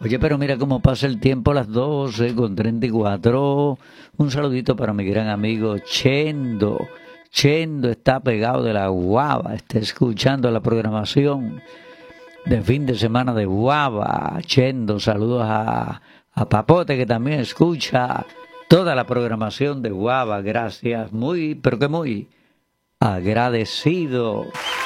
Oye, pero mira cómo pasa el tiempo a las 12:34. Un saludito para mi gran amigo Chendo. Chendo está pegado de la guava, está escuchando la programación de fin de semana de guava. Chendo, saludos a Papote que también escucha toda la programación de guava. Gracias, muy, pero que muy agradecido.